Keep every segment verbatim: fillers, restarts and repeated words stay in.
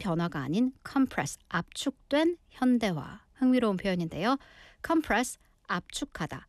변화가 아닌 compress, 압축된 현대화. 흥미로운 표현인데요. compress, 압축하다,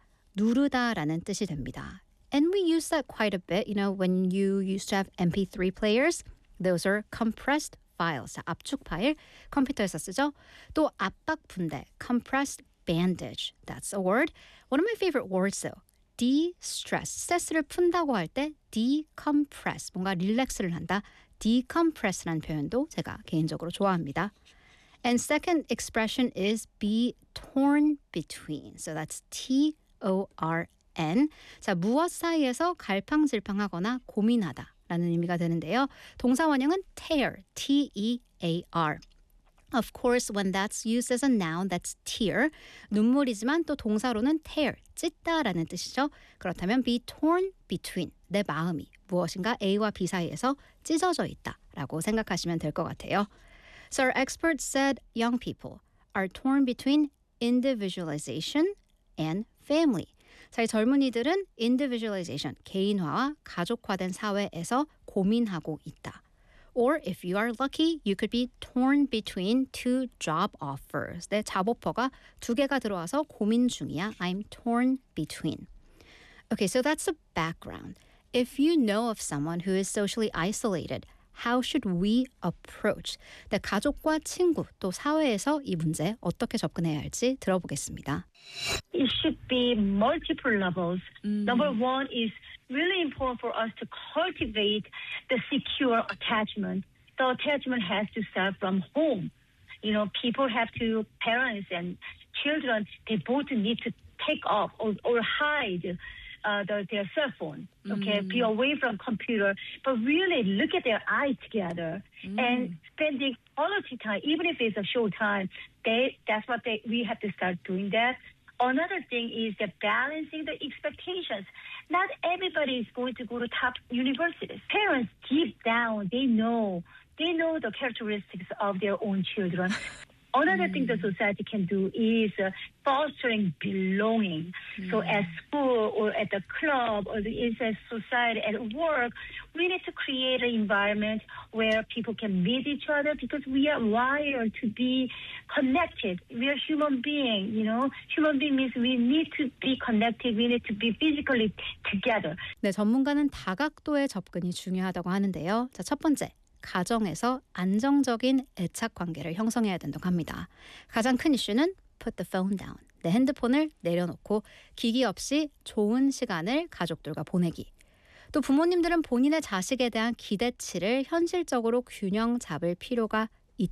누르다라는 뜻이 됩니다. And we use that quite a bit, you know, when you used to have M P three players. Those are compressed files. 자, 압축 파일 컴퓨터에서 쓰죠. 또 압박 분대, compressed bandage. That's a word. One of my favorite words though. de-stress. 스트레스를 푼다고 할 때 decompress. 뭔가 릴렉스를 한다. decompress라는 표현도 제가 개인적으로 좋아합니다. And second expression is be torn between. So that's T O R N. 자, 무엇 사이에서 갈팡질팡하거나 고민하다 라는 의미가 되는데요. 동사 원형은 tear, T E A R. Of course, when that's used as a noun, that's tear. 눈물이지만 또 동사로는 tear, 찢다라는 뜻이죠. 그렇다면 be torn between, 내 마음이 무엇인가 A와 B 사이에서 찢어져 있다라고 생각하시면 될 것 같아요. So our experts said young people are torn between individualization and family. 자, 이 젊은이들은 individualization, 개인화와 가족화된 사회에서 고민하고 있다. Or if you are lucky, you could be torn between two job offers. 내 잡 오퍼가 두 개가 들어와서 고민 중이야. I'm torn between. Okay, so that's the background. If you know of someone who is socially isolated, how should we approach? 네, 가족과 친구 또 사회에서 이 문제 어떻게 접근해야 할지 들어보겠습니다. It should be multiple levels. 음. Number one is really important for us to cultivate the secure attachment. The attachment has to start from home. You know, people have to, parents and children, they both need to take off or, or hide uh, the, their cell phone. Okay, Mm. be away from computer, but really look at their eyes together Mm. and spending quality time, even if it's a short time. They that's what they we have to start doing that. Another thing is that balancing the expectations. Not everybody is going to go to top universities. Parents, deep down, they know they know the characteristics of their own children. Another thing the society can do is uh, fostering belonging. So at school or at the club or the inside society at work, we need to create an environment where people can meet each other because we are wired to be connected. We are human beings, you know. Human being means we need to be connected. We need to be physically together. 네, 전문가는 다각도의 접근이 중요하다고 하는데요. 자, 첫 번째. 가정에서 안정적인 애착 관계를 형성해야 된다고 합니다. 가장 큰 이슈는 put the phone down. 내 핸드폰을 내려놓고 기기 없이 좋은 시간을 가족들과 보내기. 또 부모님들은 본인의 자식에 대한 기대치를 현실적으로 균형 잡을 필요가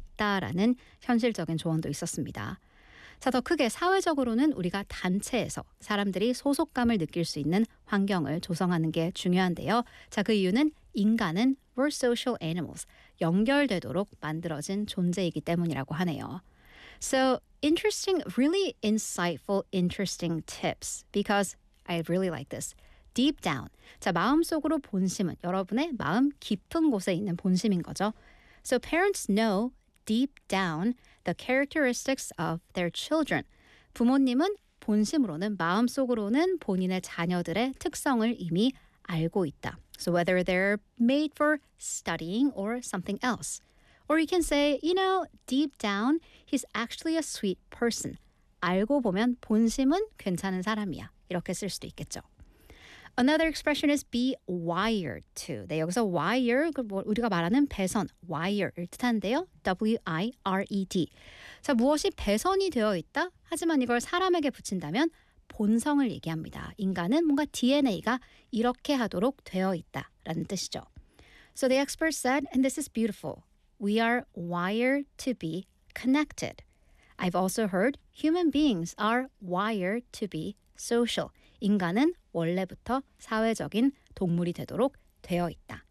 있다라는 현실적인 조언도 있었습니다. 자, 더 크게 사회적으로는 우리가 단체에서 사람들이 소속감을 느낄 수 있는 환경을 조성하는 게 중요한데요. 자, 그 이유는 인간은 we're social animals. 연결되도록 만들어진 존재이기 때문이라고 하네요. So, interesting, really insightful, interesting tips because I really like this. Deep down. 자, 마음속으로 본심은 여러분의 마음 깊은 곳에 있는 본심인 거죠. So, parents know deep down the characteristics of their children. 부모님은 본심으로는 마음속으로는 본인의 자녀들의 특성을 이미 알고 있다. So whether they're made for studying or something else. Or you can say, you know, deep down, he's actually a sweet person. 알고 보면 본심은 괜찮은 사람이야. 이렇게 쓸 수도 있겠죠. Another expression is be wired to. 네, 여기서 wire, 우리가 말하는 배선, wire를 뜻하는데요. W I R E D. 자, 무엇이 배선이 되어 있다? 하지만 이걸 사람에게 붙인다면 본성을 얘기합니다. 인간은 뭔가 디엔에이가 이렇게 하도록 되어 있다라는 뜻이죠. So the expert said, and this is beautiful, we are wired to be connected. I've also heard human beings are wired to be social. 인간은 원래부터 사회적인 동물이 되도록 되어 있다.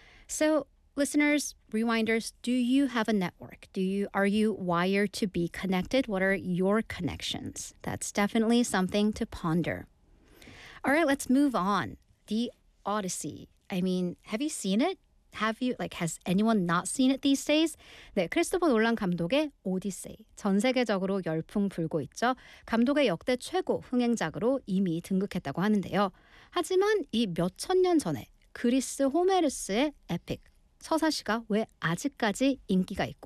So listeners, rewinders, do you have a network? Do you are you wired to be connected? What are your connections? That's definitely something to ponder. All right, let's move on. The Odyssey. I mean, have you seen it? Have you like has anyone not seen it these days? 네, 크리스토퍼 놀란 감독의 오디세이. 전 세계적으로 열풍 불고 있죠. 감독의 역대 최고 흥행작으로 이미 등극했다고 하는데요. 하지만 이 몇천 년 전에 그리스 호메르스의 에픽 서사시가 왜 아직까지 인기가 있고